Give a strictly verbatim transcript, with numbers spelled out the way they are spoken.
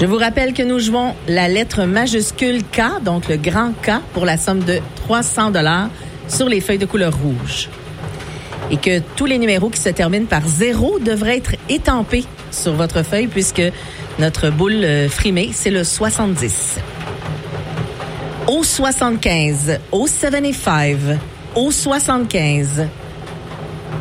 Je vous rappelle que nous jouons la lettre majuscule K, donc le grand K, pour la somme de trois cents dollars sur les feuilles de couleur rouge. Et que tous les numéros qui se terminent par zéro devraient être étampés sur votre feuille puisque notre boule euh, frimée, c'est le soixante-dix. Au soixante-quinze, au soixante-quinze, au soixante-quinze,